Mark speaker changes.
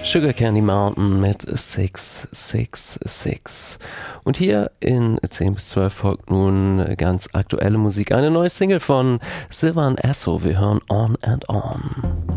Speaker 1: Sugar Candy Mountain mit 666. Und hier in 10 bis 12 folgt nun ganz aktuelle Musik. Eine neue Single von Sylvan Esso. Wir hören On and On.